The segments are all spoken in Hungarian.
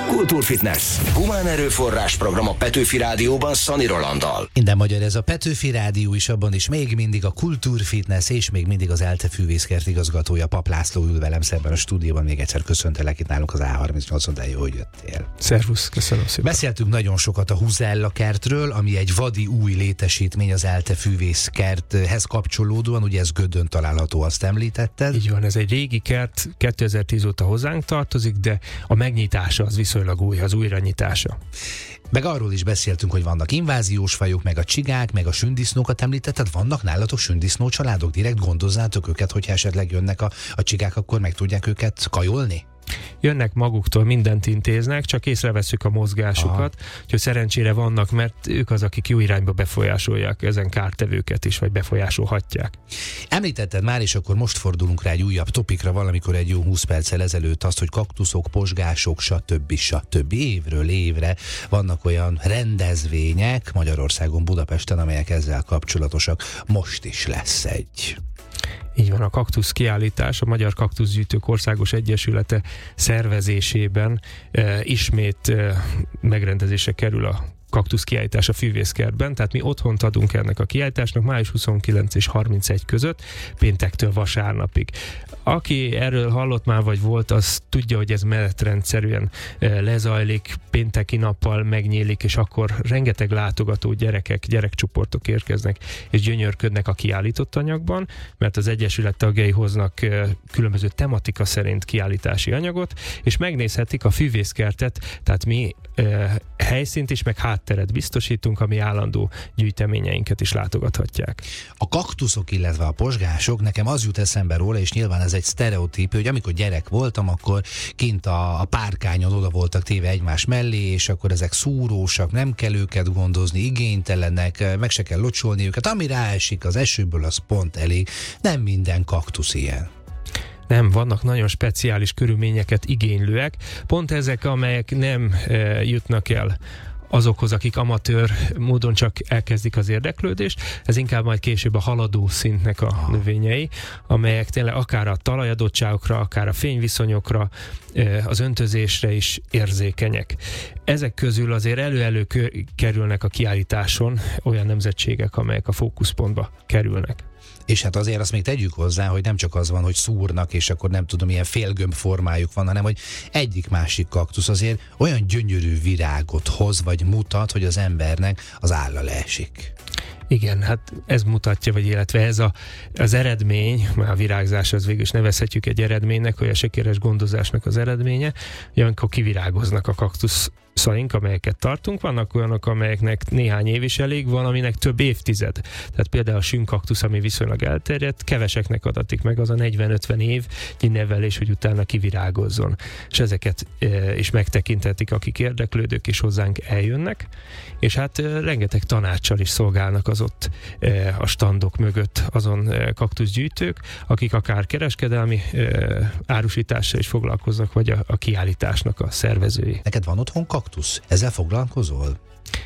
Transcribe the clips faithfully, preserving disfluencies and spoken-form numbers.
Kultúrfitness. Humán erőforrás program a Petőfi Rádióban Szani Rolanddal. Minden magyar, ez a Petőfi Rádió is, abban is még mindig a Kultúrfitness, és még mindig az ELTE fűvészkert igazgatója, Pap László ül velem szemben a stúdióban. Még egyszer köszöntelek itt nálunk az á harmincnyolcon, de jó, hogy jöttél. Szervusz, köszönöm szépen. Beszéltünk nagyon sokat a Huzella kertről, ami egy vadi új létesítmény az ELTE fűvészkerthez kapcsolódóan, ugye ez Gödön található, azt említetted. Így van, ez egy régi kert, kétezer-tíz óta hozzánk tartozik, de a megnyitása az viszonylag új, az újranyitása. Meg arról is beszéltünk, hogy vannak inváziós fajok, meg a csigák, meg a sündisznókat említetted. Vannak nálatok sündisznó családok? Direkt gondozzátok őket, hogyha esetleg jönnek a, a csigák, akkor meg tudják őket kajolni? Jönnek maguktól, mindent intéznek, csak észrevesszük a mozgásukat, hogy szerencsére vannak, mert ők az, akik jó irányba befolyásolják ezen kártevőket is, vagy befolyásolhatják. Említetted már, és akkor most fordulunk rá egy újabb topikra, valamikor egy jó húsz perccel ezelőtt azt, hogy kaktuszok, pozsgások, stb. stb. Évről évre vannak olyan rendezvények Magyarországon, Budapesten, amelyek ezzel kapcsolatosak. Most is lesz egy. Így van, a kaktusz kiállítás, a Magyar Kaktuszgyűjtők Országos Egyesülete szervezésében e, ismét e, megrendezésre kerül a kaktusz kiállítás a fűvészkertben, tehát mi otthont adunk ennek a kiállításnak május huszonkilenc és harmincegy között, péntektől vasárnapig. Aki erről hallott már, vagy volt, az tudja, hogy ez menetrendszerűen lezajlik, pénteki nappal megnyílik, és akkor rengeteg látogató, gyerekek, gyerekcsoportok érkeznek, és gyönyörködnek a kiállított anyagban, mert az Egyesület tagjai hoznak különböző tematika szerint kiállítási anyagot, és megnézhetik a fűvészkertet, tehát mi helyszínt is, meg hátteret biztosítunk, ami állandó gyűjteményeinket is látogathatják. A kaktuszok, illetve a pozsgások, nekem az jut eszembe róla, és nyilván ez egy sztereotíp, hogy amikor gyerek voltam, akkor kint a, a párkányon oda voltak téve egymás mellé, és akkor ezek szúrósak, nem kell őket gondozni, igénytelenek, meg se kell locsolni őket, ami ráesik az esőből, az pont elég. Nem minden kaktusz ilyen. Nem, vannak nagyon speciális körülményeket igénylőek, pont ezek, amelyek nem e, jutnak el azokhoz, akik amatőr módon csak elkezdik az érdeklődést, ez inkább majd később a haladó szintnek a növényei, amelyek tényleg akár a talajadottságokra, akár a fényviszonyokra, az öntözésre is érzékenyek. Ezek közül azért elő-elő kerülnek a kiállításon olyan nemzetségek, amelyek a fókuszpontba kerülnek. És hát azért azt még tegyük hozzá, hogy nem csak az van, hogy szúrnak, és akkor nem tudom, ilyen félgömb formájuk van, hanem hogy egyik-másik kaktusz azért olyan gyönyörű virágot hoz, vagy mutat, hogy az embernek az álla leesik. Igen, hát ez mutatja, vagy illetve ez a, az eredmény, már a virágzás az végül is nevezhetjük egy eredménynek, hogy a sikeres gondozásnak az eredménye, hogy amikor kivirágoznak a kaktuszaink, amelyeket tartunk, vannak olyanok, amelyeknek néhány év is elég, van, aminek több évtized. Tehát például a sünkkaktusz, ami viszonylag elterjedt, keveseknek adatik meg az a negyven-ötven év nevelés, hogy utána kivirágozzon. És ezeket e, is megtekinthetik, akik érdeklődők és hozzánk eljönnek, és hát e, rengeteg tanácssal is szolgálnak az ott e, a standok mögött azon e, kaktuszgyűjtők, akik akár kereskedelmi e, árusítással is foglalkoznak, vagy a, a kiállításnak a szervezői. Neked van otthon kaktusz? Ezzel foglalkozol?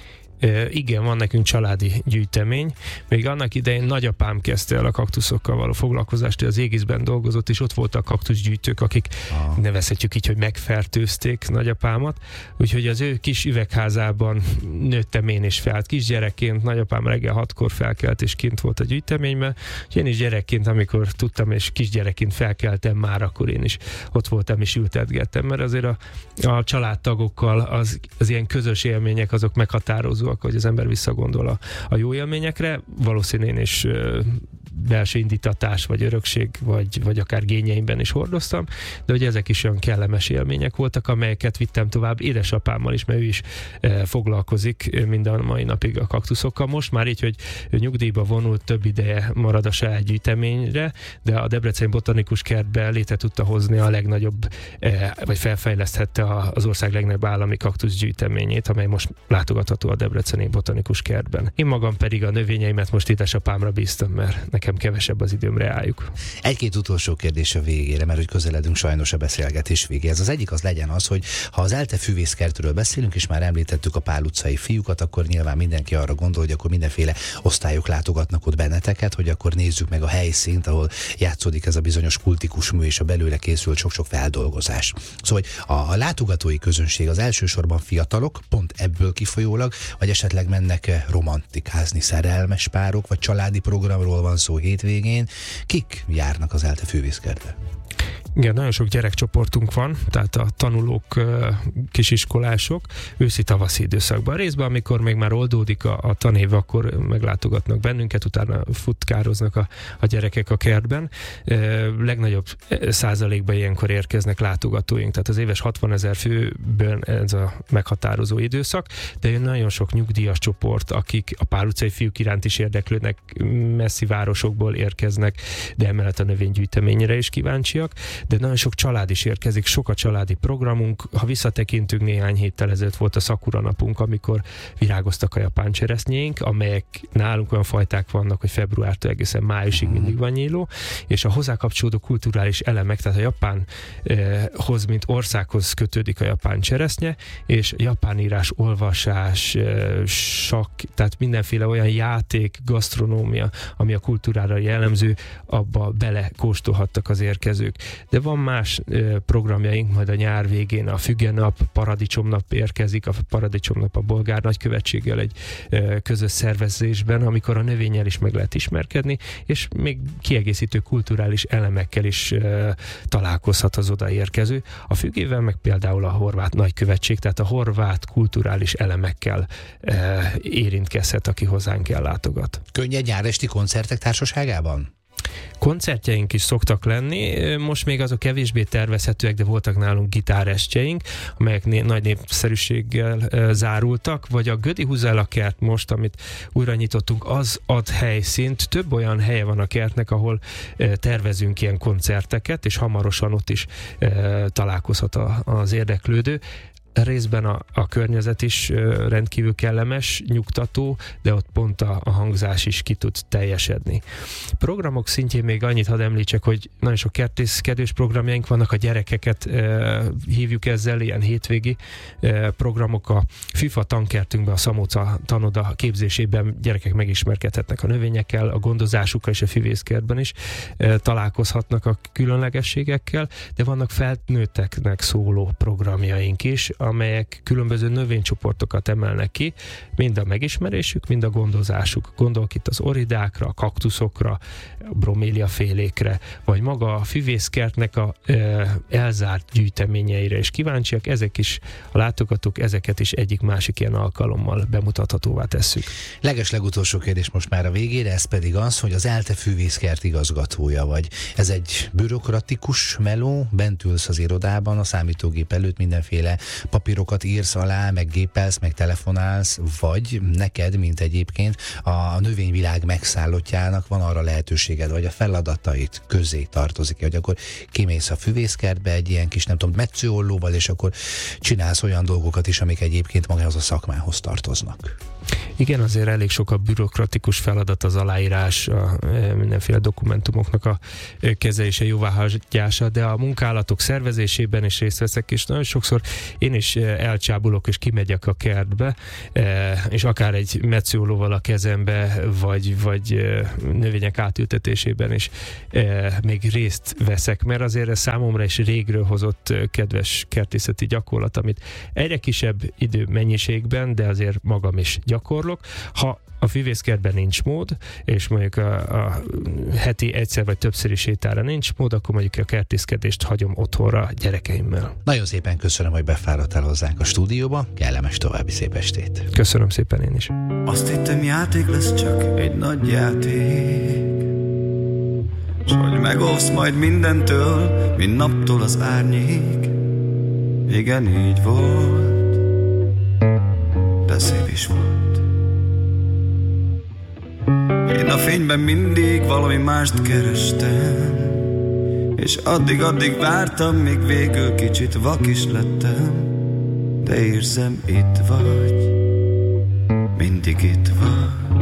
E, igen, van nekünk családi gyűjtemény. Még annak idején nagyapám kezdte el a kaktuszokkal való foglalkozást, az Égiszben dolgozott, és ott voltak kaktuszgyűjtők, akik ah. nevezhetjük így, hogy megfertőzték nagyapámat. Úgyhogy az ő kis üvegházában nőttem én is fel. Kisgyerekként nagyapám reggel hatkor felkelt, és kint volt a gyűjteményben. És én is gyerekként, amikor tudtam, és kisgyerekként felkeltem, már akkor én is ott voltam, és ültetgettem, mert azért a, a családtagokkal az, az ilyen közös élmények azok meghatározóak, hogy az ember visszagondol a, a jó élményekre, valószínűleg én is ö, belső indítatás, vagy örökség, vagy, vagy akár gényeimben is hordoztam, de hogy ezek is olyan kellemes élmények voltak, amelyeket vittem tovább édesapámmal is, mert ő is e, foglalkozik mind a mai napig a kaktuszokkal. Most már így, hogy nyugdíjba vonult, több ideje marad a saját gyűjteményre, de a Debreceni Botanikus Kertbe létre tudta hozni a legnagyobb, e, vagy felfejleszthette az ország legnagyobb állami kaktuszgyűjteményét, amely most látogatható a Debreceni Botanikus Kertben. Én magam pedig a növényeimet most édesapámra bíztam, mert nekem kevesebb az időmre álljuk. Egy-két utolsó kérdés a végére, mert hogy közeledünk sajnos a beszélgetés végéhez. Az egyik az legyen az, hogy ha az ELTE füvészkertről beszélünk, és már említettük a Pál utcai fiúkat, akkor nyilván mindenki arra gondol, hogy akkor mindenféle osztályok látogatnak ott benneteket, hogy akkor nézzük meg a helyszínt, ahol játszódik ez a bizonyos kultikus mű, és a belőle készült sok-sok feldolgozás. Szóval a, a látogatói közönség az elsősorban fiatalok, pont ebből kifolyólag, vagy esetleg mennek romantikázni szerelmes párok, vagy családi programról van szó hétvégén. Kik járnak az ELTE füvészkertbe? Igen, nagyon sok gyerekcsoportunk van, tehát a tanulók, kisiskolások őszi-tavaszi időszakban. Részben, amikor még már oldódik a, a tanév, akkor meglátogatnak bennünket, utána futkároznak a, a gyerekek a kertben. E, legnagyobb százalékban ilyenkor érkeznek látogatóink, tehát az éves hatvanezer főben ez a meghatározó időszak, de jön nagyon sok nyugdíjas csoport, akik a Pál utcai fiúk iránt is érdeklődnek, messzi városokból érkeznek, de emellett a növénygyűjteményre is kíváncsiak. De nagyon sok család is érkezik, sok a családi programunk. Ha visszatekintünk, néhány héttel ezelőtt volt a Szakura napunk, amikor virágoztak a japán cseresznyéink, amelyek nálunk olyan fajták vannak, hogy februártól egészen májusig mindig van nyíló, és a hozzá kapcsolódó kulturális elemek, tehát a Japánhoz, mint országhoz kötődik a japán cseresznye, és japán írás, olvasás, sakk, tehát mindenféle olyan játék, gasztronómia, ami a kultúrára jellemző, abba belekóstolhattak az érkezők. De van más ö, programjaink, majd a nyár végén a Fügenap, Paradicsomnap érkezik, a Paradicsomnap a bolgár nagykövetséggel egy ö, közös szervezésben, amikor a növényel is meg lehet ismerkedni, és még kiegészítő kulturális elemekkel is ö, találkozhat az odaérkező. A fügével meg például a horvát nagykövetség, tehát a horvát kulturális elemekkel ö, érintkezhet, aki hozzánk ellátogat. Könnyed nyáresti koncertek társaságában? Koncertjeink is szoktak lenni, most még azok kevésbé tervezhetőek, de voltak nálunk gitárestjeink, amelyek né- nagy népszerűséggel e, zárultak, vagy a Gödi Huzella kert most, amit újra nyitottunk, az ad helyszínt. Több olyan helye van a kertnek, ahol e, tervezünk ilyen koncerteket, és hamarosan ott is e, találkozhat a, az érdeklődő. Részben a, a környezet is ö, rendkívül kellemes, nyugtató, de ott pont a, a hangzás is ki tud teljesedni. Programok szintjén még annyit hadd említsek, hogy nagyon sok kertészkedős programjaink vannak, a gyerekeket ö, hívjuk ezzel, ilyen hétvégi ö, programok. A FIFA tankertünkben, a Szamóca tanoda képzésében gyerekek megismerkedhetnek a növényekkel, a gondozásukkal és a füvészkertben is ö, találkozhatnak a különlegességekkel, de vannak felnőtteknek szóló programjaink is, amelyek különböző növénycsoportokat emelnek ki, mind a megismerésük, mind a gondozásuk. Gondolok itt az oridákra, a kaktuszokra, a broméliafélékre, vagy maga a füvészkertnek a e, elzárt gyűjteményeire is kíváncsiak. Ezek is, a látogatók ezeket is egyik-másik ilyen alkalommal bemutathatóvá tesszük. Leges legutolsó kérdés most már a végére, ez pedig az, hogy az ELTE füvészkert igazgatója vagy. Ez egy bürokratikus meló, bent ülsz az irodában, a számítógép előtt mindenféle papírokat írsz alá, meg gépelsz, meg telefonálsz, vagy neked, mint egyébként a növényvilág megszállottjának van arra lehetőséged, vagy a feladatait közé tartozik, hogy akkor kimész a füvészkertbe egy ilyen kis, nem tudom, metszőollóval, és akkor csinálsz olyan dolgokat is, amik egyébként magához a szakmához tartoznak. Igen, azért elég sok a bürokratikus feladat, az aláírás, a mindenféle dokumentumoknak a kezelése, jóváhagyása, de a munkálatok szervezésében is részt veszek, és nagyon sokszor én is elcsábulok, és kimegyek a kertbe, és akár egy metszőollóval a kezembe, vagy, vagy növények átültetésében is még részt veszek, mert azért ez számomra is régről hozott kedves kertészeti gyakorlat, amit egyre kisebb idő mennyiségben, de azért magam is gyakorlok. Ha a füvészkertben nincs mód, és mondjuk a, a heti egyszer vagy többszöri sétára nincs mód, akkor mondjuk a kertészkedést hagyom otthonra gyerekeimmel. Nagyon szépen köszönöm, hogy befáradtál hozzánk a stúdióba. Kellemes további szép estét. Köszönöm szépen én is. Azt hittem, játék lesz, csak egy nagy játék, s hogy megóvsz majd mindentől, mint naptól az árnyék. Igen, így volt, de szép is volt. Én a fényben mindig valami mást kerestem, és addig-addig vártam, még végül kicsit vak is lettem. De érzem, itt vagy, mindig itt vagy.